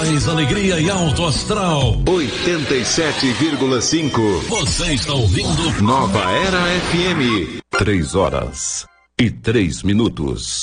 mais alegria e alto astral. 87,5. Você está ouvindo Nova Era FM. 3 horas e 3 minutos.